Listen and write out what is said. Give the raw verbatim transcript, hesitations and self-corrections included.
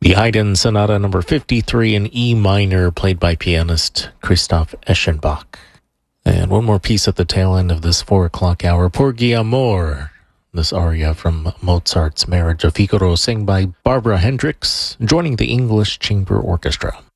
The Haydn Sonata number fifty-three in E minor, played by pianist Christoph Eschenbach. And one more piece at the tail end of this four o'clock hour, Porgy Amor, this aria from Mozart's Marriage of Figaro, sang by Barbara Hendricks, joining the English Chamber Orchestra.